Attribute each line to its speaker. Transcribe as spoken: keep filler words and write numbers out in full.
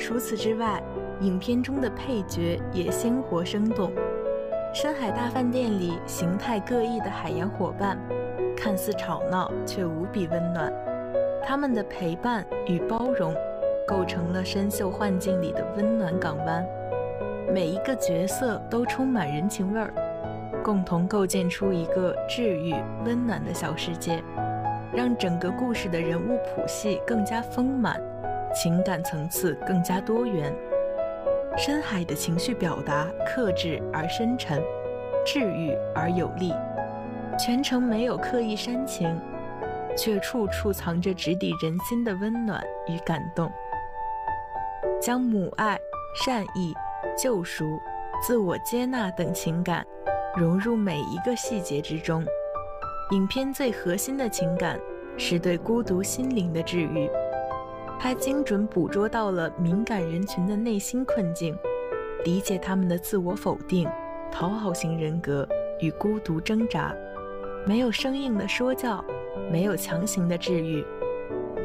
Speaker 1: 除此之外，影片中的配角也鲜活生动。深海大饭店里形态各异的海洋伙伴，看似吵闹却无比温暖。他们的陪伴与包容，构成了深邃幻境里的温暖港湾。每一个角色都充满人情味儿，共同构建出一个治愈温暖的小世界，让整个故事的人物谱系更加丰满，情感层次更加多元。深海的情绪表达克制而深沉，治愈而有力，全程没有刻意煽情，却处处藏着直抵人心的温暖与感动，将母爱、善意、救赎、自我接纳等情感融入每一个细节之中。影片最核心的情感是对孤独心灵的治愈，它精准捕捉到了敏感人群的内心困境，理解他们的自我否定、讨好型人格与孤独挣扎。没有生硬的说教，没有强行的治愈，